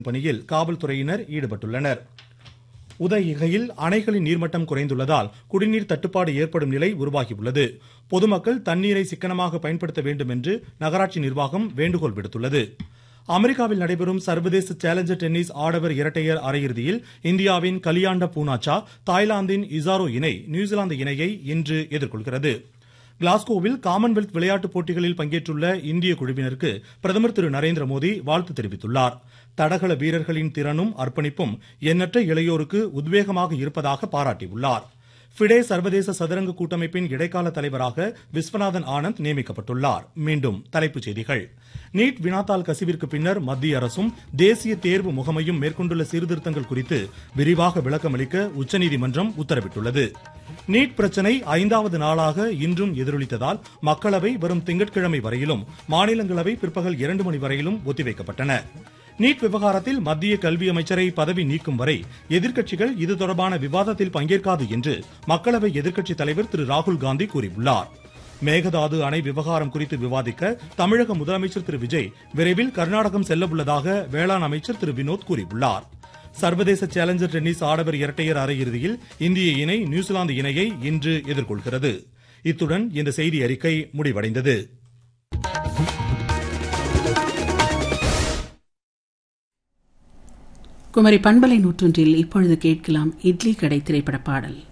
பணியில் காவல்துறையினர் ஈடுபட்டுள்ளனர். உதகையில் அணைகளின் நீர்மட்டம் குறைந்துள்ளதால் குடிநீர் தட்டுப்பாடு ஏற்படும் நிலை உருவாகியுள்ளது. பொதுமக்கள் தண்ணீரை சிக்கனமாக பயன்படுத்த வேண்டும் என்று நகராட்சி நிர்வாகம் வேண்டுகோள் விடுத்துள்ளது. அமெரிக்காவில் நடைபெறும் சர்வதேச சேலஞ்சர் டென்னிஸ் ஆடவர் இரட்டையர் அரையிறுதியில் இந்தியாவின் கலியாண்ட பூனாச்சா தாய்லாந்தின் இசாரோ இணை நியூசிலாந்து இணையை இன்று எதிர்கொள்கிறது. கிளாஸ்கோவில் காமன்வெல்த் விளையாட்டுப் போட்டிகளில் பங்கேற்றுள்ள இந்திய குழுவினருக்கு பிரதமர் திரு நரேந்திரமோடி வாழ்த்து தெரிவித்துள்ளார். தடகள வீரர்களின் திறனும் அர்ப்பணிப்பும் எண்ணற்ற இளையோருக்கு உத்வேகமாக இருப்பதாக பாராட்டியுள்ளார். ஃபிடே சர்வதேச சதுரங்க கூட்டமைப்பின் இடைக்கால தலைவராக விஸ்வநாதன் ஆனந்த் நியமிக்கப்பட்டுள்ளார். மீண்டும் தலைப்புச் செய்திகள். நீட் வினாத்தாள் கசிவிற்கு பின்னர் மத்திய அரசும் தேசிய தேர்வு முகமையும் மேற்கொண்டுள்ள சீர்திருத்தங்கள் குறித்து விரிவாக விளக்கமளிக்க உச்சநீதிமன்றம் உத்தரவிட்டுள்ளது. நீட் பிரச்சினை 5வது நாளாக இன்றும் எதிரொலித்ததால் மக்களவை வரும் திங்கட்கிழமை வரையிலும் மாநிலங்களவை பிற்பகல் 2 மணி வரையிலும் ஒத்திவைக்கப்பட்டன. நீட் விவகாரத்தில் மத்திய கல்வி அமைச்சரை பதவி நீக்கும் வரை எதிர்க்கட்சிகள் இது தொடர்பான விவாதத்தில் பங்கேற்காது என்று மக்களவை எதிர்க்கட்சித் தலைவர் திரு ராகுல்காந்தி கூறியுள்ளார். மேகதாது அணை விவகாரம் குறித்து விவாதிக்க தமிழக முதலமைச்சர் திரு விஜய் விரைவில் கர்நாடகம் செல்ல உள்ளதாக வேளாண் அமைச்சர் திரு வினோத் கூறியுள்ளார். சர்வதேச சேலஞ்சர் டென்னிஸ் ஆடவர் இரட்டையர் அரையிறுதியில் இந்திய இணை நியூசிலாந்து இணையை இன்று எதிர்கொள்கிறது. இத்துடன் இந்த செய்தி அறிக்கை முடிவடைந்தது. குமரி பண்பலை 100 இப்பொழுது கேட்கலாம் இட்லி கடை திரைப்பட பாடல்.